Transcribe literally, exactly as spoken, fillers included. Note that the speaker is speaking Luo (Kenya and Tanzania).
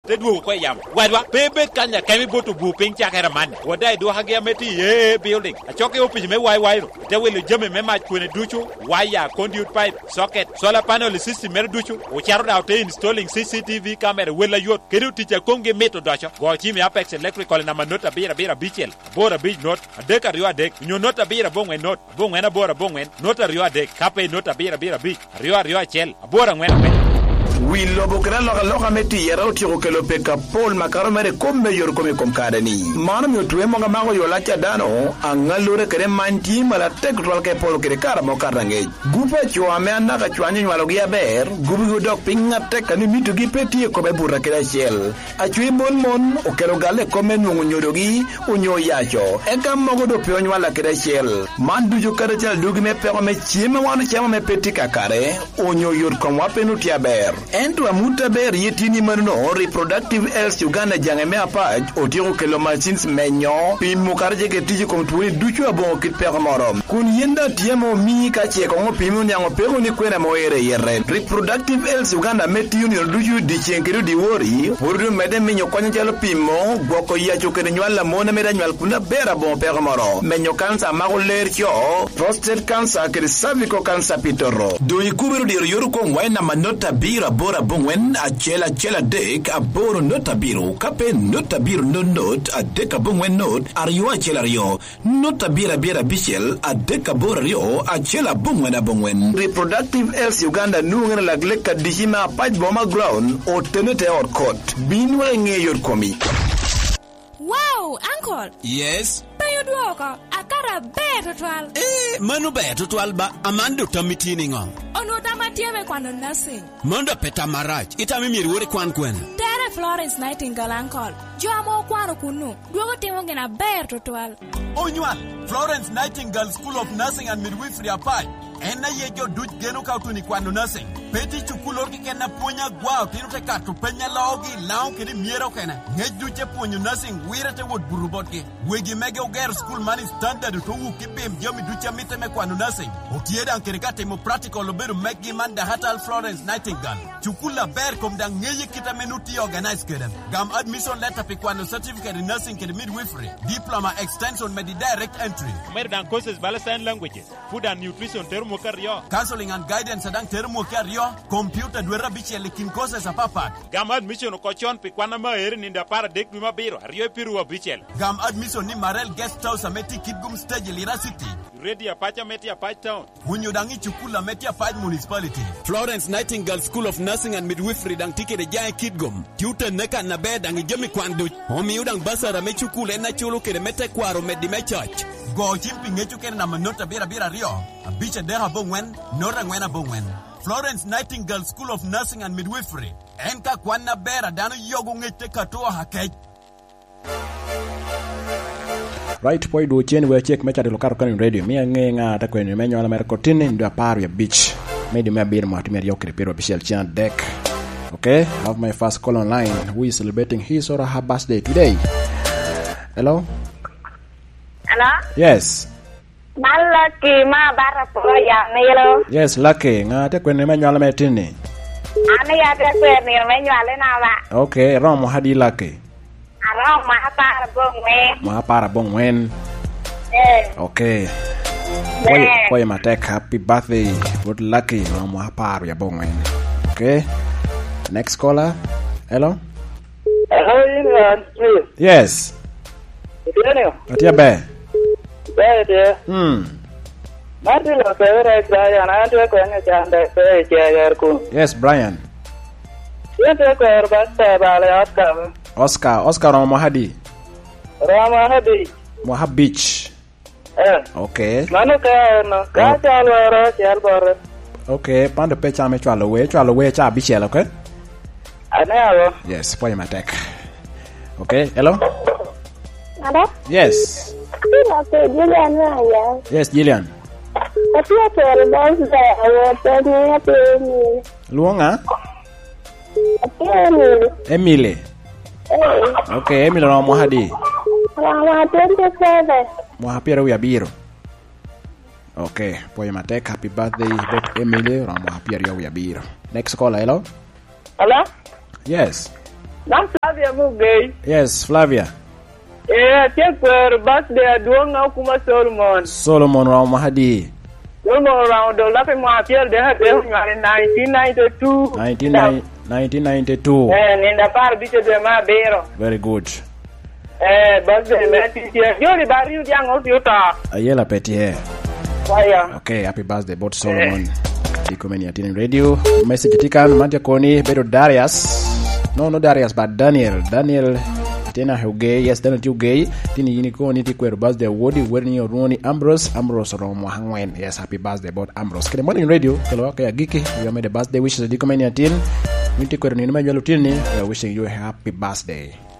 te du ko yam wadwa bebe kanya kemi boto bu ping chakera man wadai do hage meti ye building a choke opi me wai wai te wele jeme me ma kwene duchu wire conduit pipe socket solar panel system mer duchu o charo da te installing C C T V camera wela yot kedu ticha konge meto dacho go chimi Apex Electrical na manota bira bira bichel bora big note adeka rio adek nyo nota bira bongwen note bongwen bora bongwen nota rio adek kape nota bira bira big rio rio chel bora ngwen ngwen wi lobo kra loga loga meti yero tiro kelo peka Paul makaro mere kombe yor kome kom kadani manam yo tuwe monga mango yo lacha dano angalure kere manti mala tek tol ke Paul kere kara mo karange gupa chwa me anaka chwanyi nwalo gi aber gubi go dok pinga tek ani mitu gi peti ko be burra kere shel achwi mon mon o kelo gale kome nyungu nyodogi unyo yacho eka mogo do pyo nwala kere shel mandu jo kare chal dugi me pe me chiema wana chiema me peti kakare unyo yor kom wapenu ti aber Endo amuta ber yetini marno reproductive health Uganda jangeme apaj otiro kelo machines menyo pin mukarje ke tiji kom tuwe duchu abon kit per morom kun yenda tiemo mi ka che ko pimu nyango pero ni kwena moere yere reproductive health Uganda meti union duchu di chenkero di wori pordu mede menyo kwanya jalo pimo goko ya chokere nywala mona meda nywal kuna bera bon per morom menyo cancer magoler cho prostate cancer ke cervical cancer pitoro do ikubero di yoru ko ngwaina manota bira bora bongwen a chela chela dek a boro nota biro kape nota biro no not a deka bongwen not a rio a chela rio nota bira bira bichel a deka bora rio a chela bongwen a bongwen reproductive health Uganda nungena la gleka dishima paj boma ground o tenete or court binwe nge yor komi. Wow, uncle. Yes. Payo duoka akara beto twal. Eh, manu beto twal ba amando tamitini ngo. Ono tamatieme kwando nursing. Mondo peta marach. Ita mimi riwore kwan kwen. Tere Florence Nightingale uncle. Jo amo kwano kunu. Duogo timo ngena beto twal. Onywa Florence Nightingale School of Nursing and Midwifery apai. Ena yejo duj geno kautuni kwando nursing. Peti chukulor ki kena punya gwao tinu te katu penya laogi lao kiri miero kena. Ngej duche punyo nursing wira te wot burubot ki. Wegi mege uger school money standard to wu kipim jomi duche mite me kwando nursing. Utieda ankirikate mo practical oberu megi manda hatal Florence Nightingale. Chukula ber kom da ngeye kita menuti organize kedem. Gam admission letter pe kwando certificate in nursing kiri midwifery. Diploma extension medi direct entry. Mer dan courses bala sign languages. Food and nutrition termo karyo. Counseling and guidance adang termo karyo. Computer dwera bichi elikin courses apapa. Gam admission ko chon pe kwana ma eri ninda para dek bima biro. Rio piru wa bichel. Gam admission ni Marel Guest House ameti Kidgum Stage Lira City. Ready apacha meti apach town. Hunyo dangi chukula meti apach municipality. Florence Nightingale School of Nursing and Midwifery dang tike de jaya Kidgum. Tuta neka na bed dangi jemi kwandu. Homi udang basara me chukula ena chulu kere mete kwaro medi me church. Go chimpi ngechu kere na manota bira bira rio. Abicha deha bongwen, nora ngwena bongwen. Florence Nightingale School of Nursing and Midwifery. Enka kwana bera dano yogo ngete katoa hakej. Right boy do chen we check mecha de lokaro kan radio mi ngenga ta kwen menyo ala mer kotini ndo aparo ya beach made me bir mat mer yokre pero official chan deck. Okay, I have my first call online who is celebrating his or her birthday today. Hello? Hello? Yes. Malaki ma barapo ya melo. Yes, lucky. Nga te kwen menyo ala metini. Ani ya te kwen menyo ala na ba. Okay, rom hadi lucky. Rom ma para bongwen. Ma para bongwen. Eh. Okay. Boy, boy matek happy birthday. Good lucky. Rom ma para ya bongwen. Okay. Next caller. Hello? Hello, Ian. Yes. Daniel. Atia be. Be. Hmm. Mati lo severa Brian, antu ko nga chanda pe chegar ku. Yes, Brian. Yente ko erbasta bale Oscar. Oscar, Oscar Rama Hadi. Rama Hadi. Mohab Beach. Eh. Okay. Manu ka no, ka chalo ro chalo. Okay, pande pe chame chalo we, chalo we cha bichel, okay? Anawo. Yes, boy matek. Okay, hello? Hello? Yes. Okay, Gillian ya. Yes, Gillian. Tapi apa orang dah awak ni apa ni? Luonga? Apa ni? Emily. Eh. Okay, Emily Rama Hadi. Rama twenty-seven. Mohapira uya biro. Okay, boy matek happy birthday both Emily Rama hapira uya biro. Next call, hello? Hello? Yes. Nam Flavia Mugay. Yes, Flavia. Eh, take for birthday doing now kuma Solomon. Solomon Raum Mahadi. Solomon around the laughing my appeal there in nineteen ninety-two. nineteen ninety-two. And in the far beach of the Mabero. Very good. Eh, birthday, Matthew. You're the barrier young of Utah. Ayela Petier. Fire. Okay, happy birthday, Bot Solomon. Dikomeni ya Tini Radio. Message tika Matia Koni, Beto Darius. No, no Darius, but Daniel. Daniel Tena Hugay, yes, Daniel Hugay. Tini Unico, Niti Quero birthday, Woody, Werni Roni, Ambrose, Ambrose Romo Hangwen. Yes, happy birthday, Bot Ambrose. Good morning, Radio. Hello, okay, Giki. We made a birthday wishes. Dikomeni ya Tin. Niti Quero Nima Jalutini. We are wishing you a happy birthday.